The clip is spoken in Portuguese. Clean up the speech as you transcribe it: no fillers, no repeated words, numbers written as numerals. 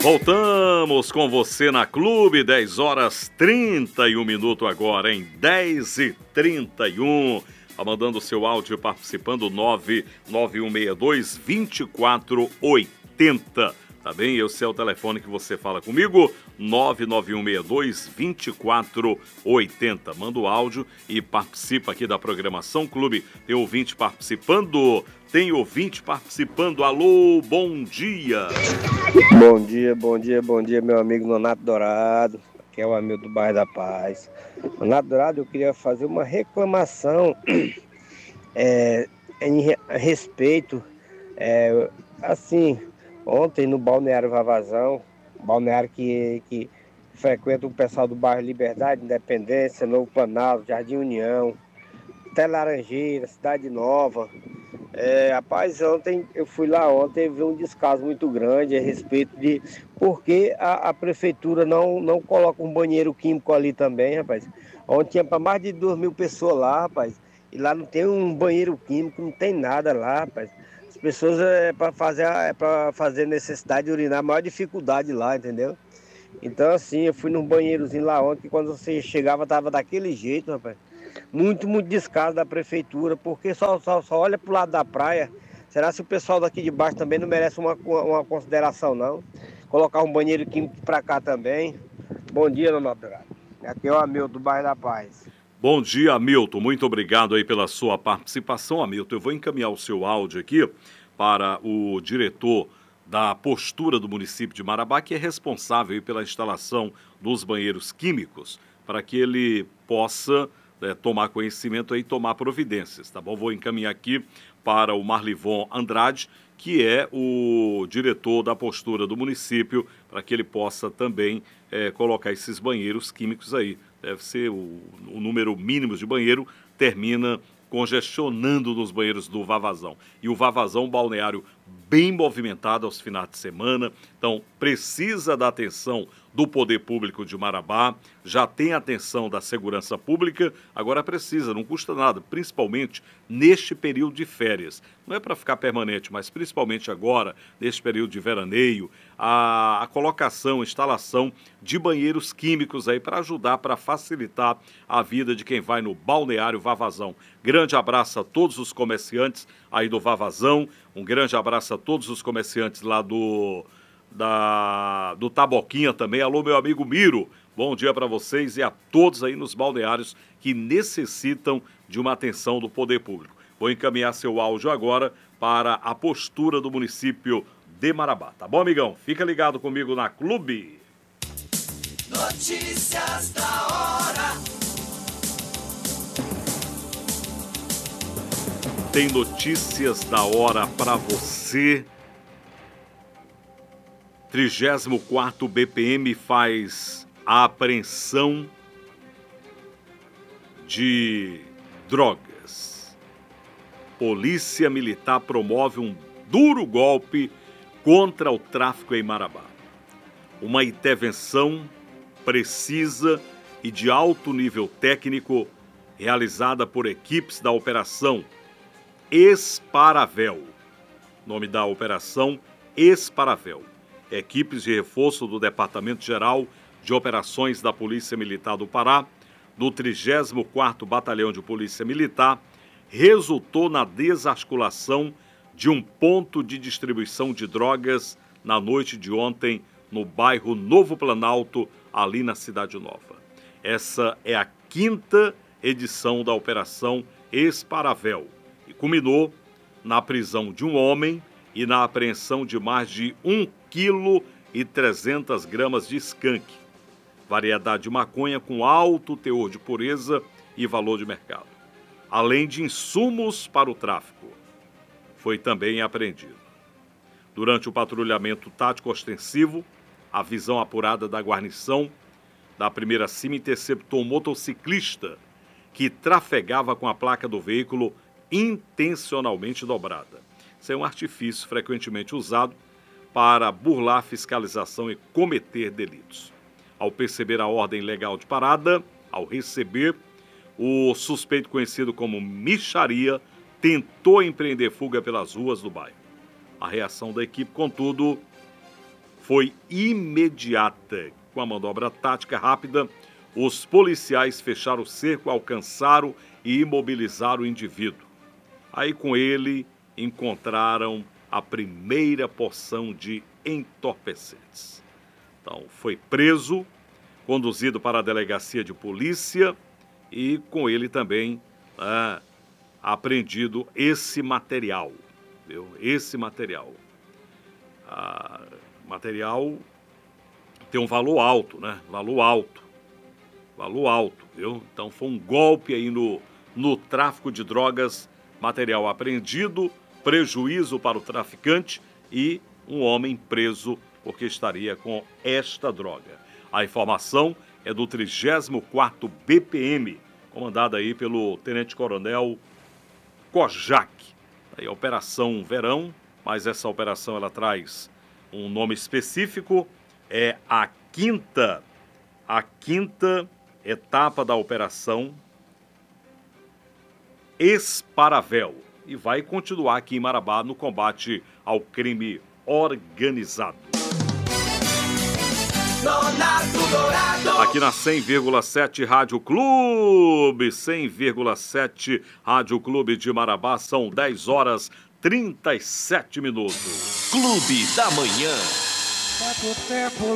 Voltamos com você na Clube, 10 horas 31 minutos agora, em 10h31. Tá mandando seu áudio participando, 99162-2480. Tá bem? Esse é o telefone que você fala comigo, 99162-2480. Manda o áudio e participa aqui da programação Clube. Tem ouvinte participando. Alô, bom dia. Bom dia, meu amigo Nonato Dourado. Aqui é o amigo do bairro da Paz. Nonato Dourado, eu queria fazer uma reclamação a respeito, assim, ontem no Balneário Vavazão, balneário que frequenta o pessoal do bairro Liberdade, Independência, Novo Planalto, Jardim União, até Laranjeira, Cidade Nova. Rapaz, eu fui lá ontem e vi um descaso muito grande a respeito de por que a prefeitura não coloca um banheiro químico ali também, rapaz. Ontem tinha para mais de 2.000 pessoas lá, rapaz, e lá não tem um banheiro químico, não tem nada lá, rapaz. As pessoas para fazer necessidade de urinar, a maior dificuldade lá, entendeu? Então assim, eu fui num banheirozinho lá ontem, que quando você chegava tava daquele jeito, rapaz. Muito descaso da prefeitura, porque só olha pro lado da praia. Será se o pessoal daqui de baixo também não merece uma consideração, não? Colocar um banheiro químico pra cá também. Bom dia, Nonato Dourado. Aqui é o Hamilton, do bairro da Paz. Bom dia, Hamilton. Muito obrigado aí pela sua participação, Hamilton. Eu vou encaminhar o seu áudio aqui para o diretor da postura do município de Marabá, que é responsável aí pela instalação dos banheiros químicos, para que ele possa tomar conhecimento e tomar providências, tá bom? Vou encaminhar aqui para o Marlivon Andrade, que é o diretor da postura do município, para que ele possa também colocar esses banheiros químicos aí. Deve ser o número mínimo de banheiro, termina congestionando nos banheiros do Vavazão. E o Vavazão, balneário bem movimentado aos finais de semana, então precisa da atenção do poder público de Marabá, já tem atenção da segurança pública, agora precisa, não custa nada, principalmente neste período de férias. Não é para ficar permanente, mas principalmente agora, neste período de veraneio, a colocação, instalação de banheiros químicos aí para ajudar, para facilitar a vida de quem vai no balneário Vavazão. Grande abraço a todos os comerciantes aí do Vavazão, um grande abraço a todos os comerciantes lá do Taboquinha também. Alô, meu amigo Miro, bom dia para vocês e a todos aí nos balneários que necessitam de uma atenção do poder público. Vou encaminhar seu áudio agora para a postura do município de Marabá. Tá bom, amigão? Fica ligado comigo na Clube. Notícias da hora. Tem notícias da hora para você. 34º BPM faz a apreensão de drogas. Polícia Militar promove um duro golpe contra o tráfico em Marabá. Uma intervenção precisa e de alto nível técnico realizada por equipes da Operação Esparavel. Nome da Operação Esparavel. Equipes de reforço do Departamento Geral de Operações da Polícia Militar do Pará, do 34º Batalhão de Polícia Militar, resultou na desarticulação de um ponto de distribuição de drogas na noite de ontem no bairro Novo Planalto, ali na Cidade Nova. Essa é a 5ª edição da Operação Esparavel e culminou na prisão de um homem e na apreensão de mais de 1,3 kg de skunk, variedade de maconha com alto teor de pureza e valor de mercado, além de insumos para o tráfico. Foi também apreendido. Durante o patrulhamento tático ostensivo, a visão apurada da guarnição da 1ª CIM interceptou um motociclista que trafegava com a placa do veículo intencionalmente dobrada. Isso é um artifício frequentemente usado para burlar a fiscalização e cometer delitos. Ao perceber a ordem legal de parada, ao receber, o suspeito, conhecido como Micharia, tentou empreender fuga pelas ruas do bairro. A reação da equipe, contudo, foi imediata. Com a manobra tática rápida, os policiais fecharam o cerco, alcançaram e imobilizaram o indivíduo. Aí com ele encontraram a primeira porção de entorpecentes. Então foi preso, conduzido para a delegacia de polícia e com ele também apreendido esse material. Viu? Esse material. Material tem um valor alto, né? Valor alto, viu? Então foi um golpe aí no tráfico de drogas, material apreendido, prejuízo para o traficante e um homem preso porque estaria com esta droga. A informação é do 34º BPM, comandada aí pelo Tenente-Coronel Kojak. Aí a Operação Verão, mas essa operação ela traz um nome específico, é a quinta etapa da Operação Esparavel e vai continuar aqui em Marabá no combate ao crime organizado. Aqui na 100,7 Rádio Clube, 100,7 Rádio Clube de Marabá, são 10 horas 37 minutos. Clube da Manhã.